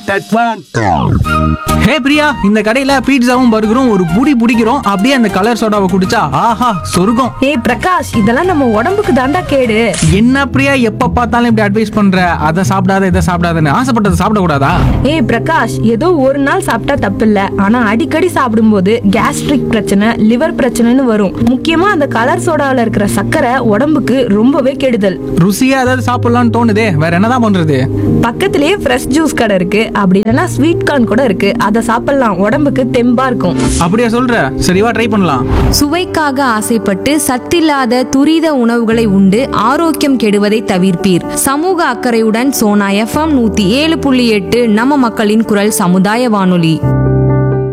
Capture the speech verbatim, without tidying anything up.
that one. ஹே பிரியா, இந்த கடையில பீட்சாவும் பர்கரும் ஒரு புடி பிடிக்கிறோம். அப்படியே அந்த கலர் சோடாவை குடிச்சா ஆஹா சொர்க்கம். ஏய் பிரகாஷ், இதெல்லாம் நம்ம உடம்புக்கு தாண்டா கேடு. என்ன பிரியா, எப்ப பார்த்தாலும் இப்படி அட்வைஸ் பண்ற? அதை சாப்பிடாத இதை சாப்பிடாதன்னு ஆசைப்பட்டதை சாப்பிடக்கூடாதா? ஏய் பிரகாஷ், ஏதோ ஒரு நாள் சாப்பிட்டா தப்பில்ல, ஆனா அடிக்கடி சாப்பிடும்போது கேஸ்ட்ரிக் பிரச்சனை, லிவர் பிரச்சனைன்னு வரும். முக்கியமா அந்த கலர் சோடாவில் இருக்கிற சர்க்கரை உடம்புக்கு ரொம்பவே கெடுதல். ருசியா ஏதாவது சாப்பிடலாம்னு தோணுதே, வேற என்னதான் பண்றது? பக்கத்திலேயே ஃப்ரெஷ் ஜூஸ் கடை இருக்கு, அப்படி இல்லைன்னா ஸ்வீட் கார்ன் கூட இருக்கு, அதை சாப்பிடலாம். உடம்புக்கு தெம்பா இருக்கும். அப்படியா சொல்ற? சரிவா, ட்ரை பண்ணலாம். சுவைக்காக ஆசைப்பட்டு சத்தில்லாத துரித உணவுகளை உண்டு ஆரோக்கியம் கெடுவதை தவிர்ப்பீர். சமூக அக்கறையுடன் சோனா எஃப்எம் நூத்தி ஏழு புள்ளி எட்டு நம்ம மக்களின் குரல் சமுதாய வானொலி.